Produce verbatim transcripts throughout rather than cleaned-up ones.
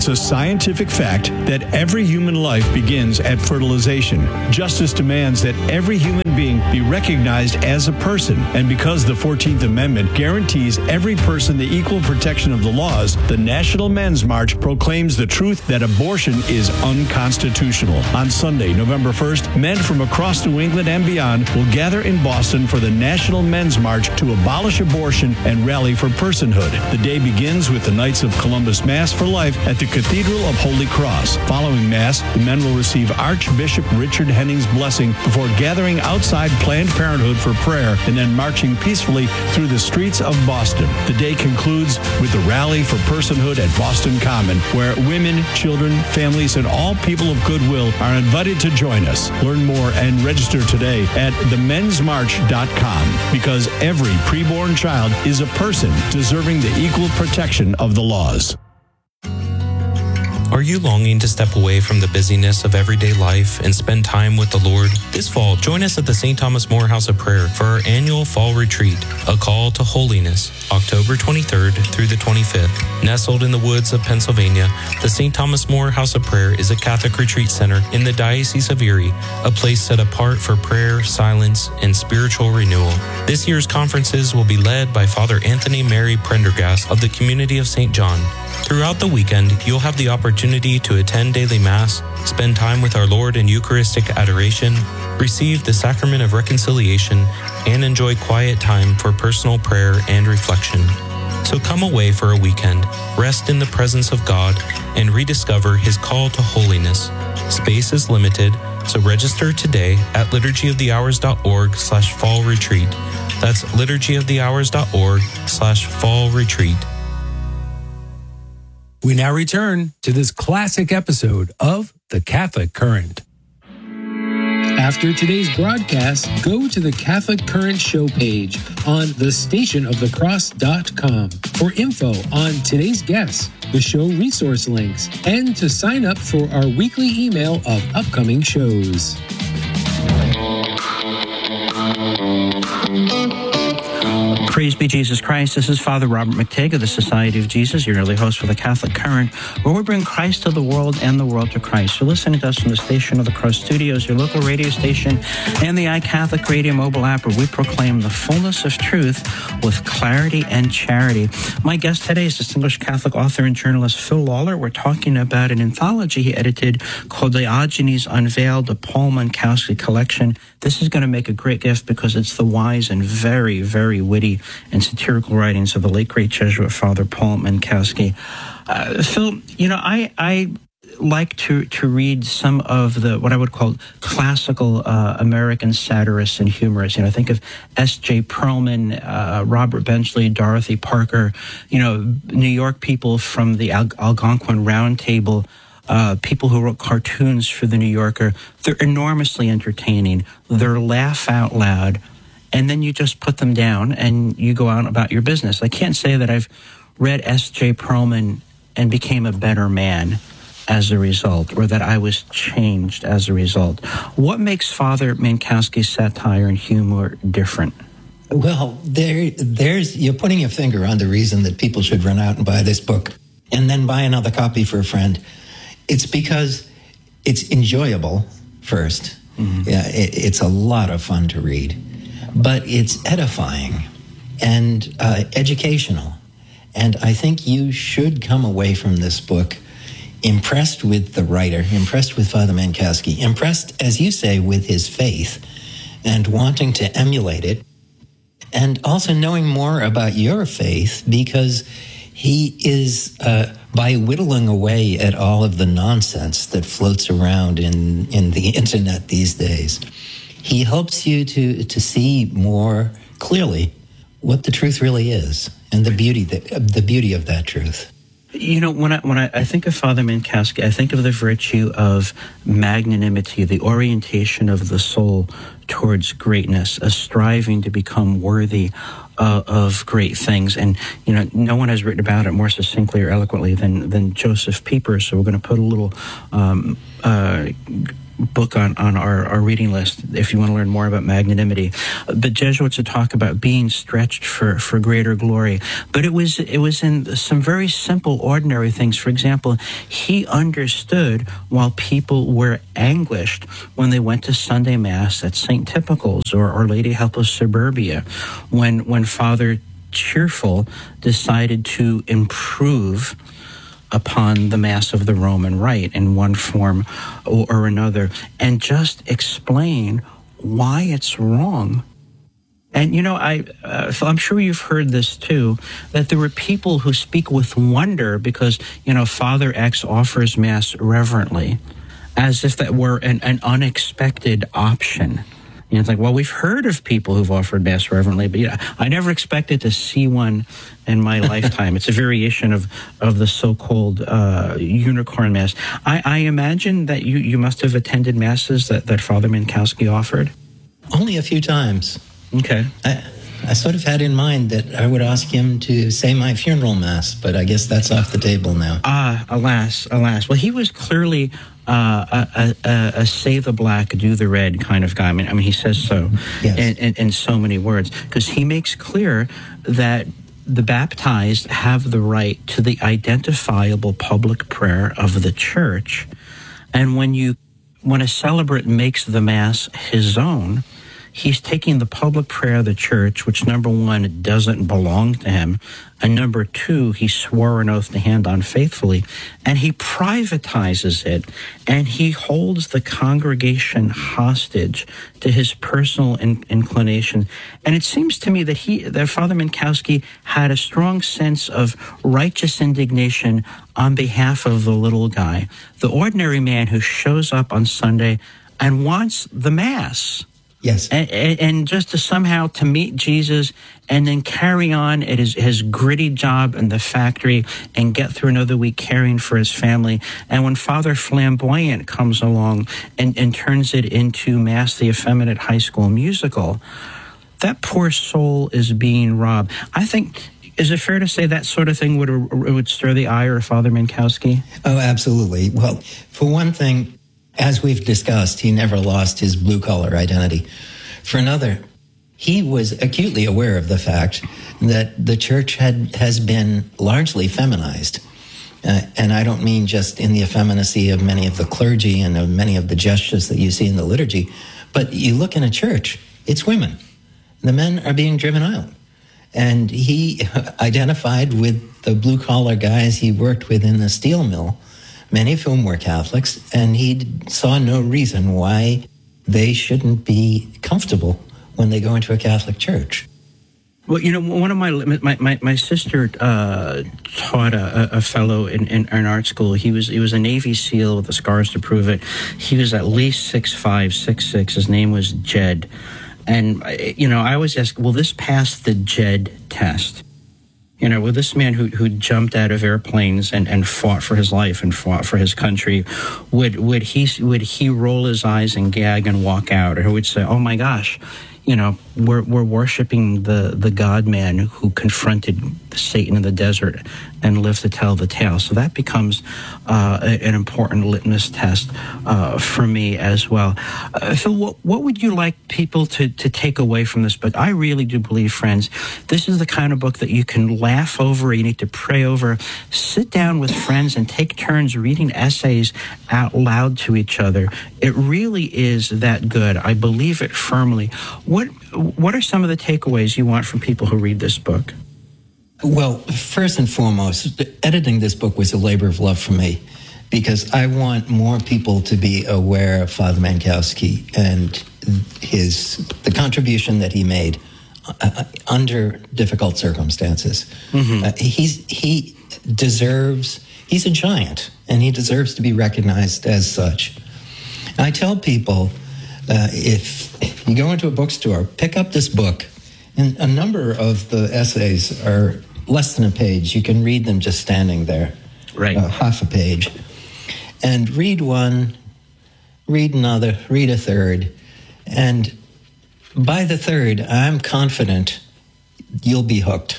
It's a scientific fact that every human life begins at fertilization. Justice demands that every human being be recognized as a person. And because the fourteenth Amendment guarantees every person the equal protection of the laws, the National Men's March proclaims the truth that abortion is unconstitutional. On Sunday, November first, men from across New England and beyond will gather in Boston for the National Men's March to abolish abortion and rally for personhood. The day begins with the Knights of Columbus Mass for Life at the Cathedral of Holy Cross. Following Mass, the men will receive Archbishop Richard Henning's blessing before gathering outside Planned Parenthood for prayer and then marching peacefully through the streets of Boston. The day concludes with the Rally for Personhood at Boston Common, where women, children, families, and all people of goodwill are invited to join us. Learn more and register today at the men's march dot com, because every preborn child is a person deserving the equal protection of the laws. Are you longing to step away from the busyness of everyday life and spend time with the Lord? This fall, join us at the Saint Thomas More House of Prayer for our annual fall retreat, A Call to Holiness, October twenty-third through the twenty-fifth. Nestled in the woods of Pennsylvania, the Saint Thomas More House of Prayer is a Catholic retreat center in the Diocese of Erie, a place set apart for prayer, silence, and spiritual renewal. This year's conferences will be led by Father Anthony Mary Prendergast of the Community of Saint John. Throughout the weekend, you'll have the opportunity to attend daily Mass, spend time with our Lord in Eucharistic adoration, receive the Sacrament of Reconciliation, and enjoy quiet time for personal prayer and reflection. So come away for a weekend, rest in the presence of God, and rediscover His call to holiness. Space is limited, so register today at liturgy of the hours dot org slash fall retreat. That's liturgy of the hours dot org slash fall retreat. We now return to this classic episode of The Catholic Current. After today's broadcast, go to the Catholic Current show page on the station of the cross dot com for info on today's guests, the show resource links, and to sign up for our weekly email of upcoming shows. Praise be Jesus Christ. This is Father Robert McTague of the Society of Jesus, your early host for the Catholic Current, where we bring Christ to the world and the world to Christ. You're listening to us from the Station of the Cross Studios, your local radio station, and the iCatholic Radio mobile app, where we proclaim the fullness of truth with clarity and charity. My guest today is distinguished Catholic author and journalist Phil Lawler. We're talking about an anthology he edited called Diogenes Unveiled, the Paul Mankowski collection. This is going to make a great gift because it's the wise and very, very witty and satirical writings of the late great Jesuit Father Paul Mankowski. Uh, Phil, you know, I I like to to read some of the what I would call classical uh, American satirists and humorists. You know, think of S J Perlman, uh, Robert Benchley, Dorothy Parker. You know, New York people from the Al- Algonquin Round Table. Uh, people who wrote cartoons for the New Yorker. They're enormously entertaining. They're laugh out loud. And then you just put them down and you go out about your business. I can't say that I've read S J Perlman and became a better man as a result, or that I was changed as a result. What makes Father Mankowski's satire and humor different? Well, there, there's you're putting your finger on the reason that people should run out and buy this book and then buy another copy for a friend. It's because it's enjoyable first. Mm-hmm. Yeah, it, it's a lot of fun to read. But it's edifying and uh, educational. And I think you should come away from this book impressed with the writer, impressed with Father Mankowski, impressed, as you say, with his faith and wanting to emulate it, and also knowing more about your faith, because he is, uh, by whittling away at all of the nonsense that floats around in, in the internet these days, he helps you to, to see more clearly what the truth really is and the beauty that, the beauty of that truth. You know, when I when I, I think of Father Mankowski, I think of the virtue of magnanimity, the orientation of the soul towards greatness, a striving to become worthy uh, of great things. And, you know, no one has written about it more succinctly or eloquently than, than Joseph Pieper. So we're going to put a little... Um, uh, book on, on our, our reading list if you want to learn more about magnanimity. The Jesuits would talk about being stretched for, for greater glory. But it was it was in some very simple, ordinary things. For example, he understood while people were anguished when they went to Sunday Mass at Saint Typical's or Our Lady Help of Suburbia, when when Father Cheerful decided to improve upon the Mass of the Roman Rite in one form or, or another, and just explain why it's wrong. And, you know, I, uh, I'm sure you've heard this too, that there were people who speak with wonder because, you know, Father X offers Mass reverently, as if that were an, an unexpected option. You know, it's like, well, we've heard of people who've offered Mass reverently, but yeah, I never expected to see one in my lifetime. It's a variation of, of the so-called uh, unicorn Mass. I, I imagine that you, you must have attended Masses that, that Father Minkowski offered? Only a few times. Okay. I, I sort of had in mind that I would ask him to say my funeral Mass, but I guess that's off the table now. Ah, alas, alas. Well, he was clearly uh, a, a, a say the black, do the red kind of guy. I mean, I mean he says so yes. in, in, in so many words, because he makes clear that the baptized have the right to the identifiable public prayer of the Church. And when you, when a celebrant makes the Mass his own, he's taking the public prayer of the Church, which, number one, doesn't belong to him, and number two, he swore an oath to hand on faithfully, and he privatizes it, and he holds the congregation hostage to his personal in- inclination. And it seems to me that he, that Father Minkowski had a strong sense of righteous indignation on behalf of the little guy, the ordinary man who shows up on Sunday and wants the Mass. Yes. And, and just to somehow to meet Jesus and then carry on at his, his gritty job in the factory and get through another week caring for his family. And when Father Flamboyant comes along and, and turns it into Mass, the Effeminate High School Musical, that poor soul is being robbed. I think, is it fair to say that sort of thing would, would stir the ire of Father Minkowski? Oh, absolutely. Well, for one thing, as we've discussed, he never lost his blue-collar identity. For another, he was acutely aware of the fact that the Church had has been largely feminized. Uh, and I don't mean just in the effeminacy of many of the clergy and of many of the gestures that you see in the liturgy, but you look in a church, it's women. The men are being driven out. And he identified with the blue-collar guys he worked with in the steel mill, many of whom were Catholics, and he saw no reason why they shouldn't be comfortable when they go into a Catholic church. Well, you know, one of my my my, my sister uh, taught a, a fellow in, in, in art school. He was he was a Navy SEAL with the scars to prove it. He was at least six five, six six. His name was Jed, and you know, I always ask, will this pass the Jed test? You know, with this man who who jumped out of airplanes and, and fought for his life and fought for his country, would would he would he roll his eyes and gag and walk out, or would say, "Oh my gosh, you know, we're we're worshiping the the God man who confronted Satan in the desert and lived to tell the tale." So that becomes uh, an important litmus test uh, for me as well. Uh, Phil, what, what would you like people to, to take away from this book? I really do believe, friends, this is the kind of book that you can laugh over, you need to pray over, sit down with friends and take turns reading essays out loud to each other. It really is that good. I believe it firmly. What what are some of the takeaways you want from people who read this book? Well, first and foremost, editing this book was a labor of love for me because I want more people to be aware of Father Minkowski and his the contribution that he made uh, under difficult circumstances. Mm-hmm. Uh, he's he deserves he's a giant, and he deserves to be recognized as such. I tell people, uh, if you go into a bookstore, pick up this book, and a number of the essays are less than a page. You can read them just standing there, right? Uh, half a page. And read one, read another, read a third. And by the third, I'm confident you'll be hooked.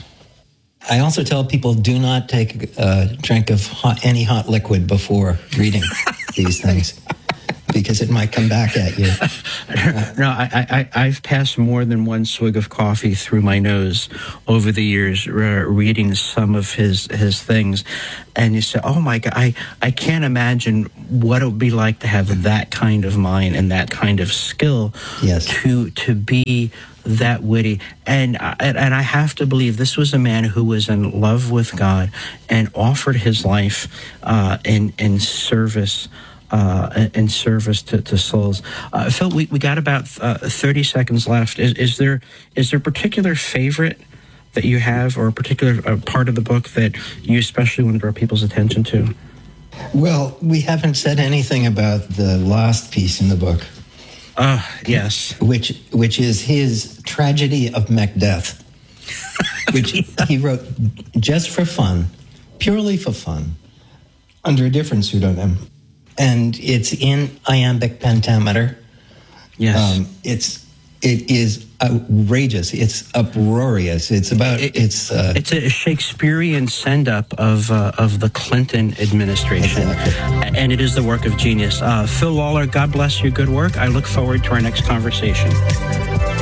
I also tell people, do not take a drink of hot, any hot liquid before reading these things. because it might come back at you. No, I, I, I've passed more than one swig of coffee through my nose over the years, uh, reading some of his his things, and you say, "Oh my God, I, I can't imagine what it would be like to have that kind of mind and that kind of skill yes. to to be that witty." And and I have to believe this was a man who was in love with God and offered his life uh, in in service. Uh, in service to, to souls. Uh, Phil, we, we got about uh, thirty seconds left. Is, is there is there a particular favorite that you have, or a particular uh, part of the book that you especially want to draw people's attention to? Well, we haven't said anything about the last piece in the book. Uh, yes. Which which is his tragedy of Macbeth, which he wrote just for fun, purely for fun, under a different pseudonym. And it's in iambic pentameter. Yes. Um, it's it is outrageous. It's uproarious. It's about it, it's uh, it's a Shakespearean send up of uh, of the Clinton administration, exactly. And it is the work of genius. Uh, Phil Lawler, God bless your good work. I look forward to our next conversation.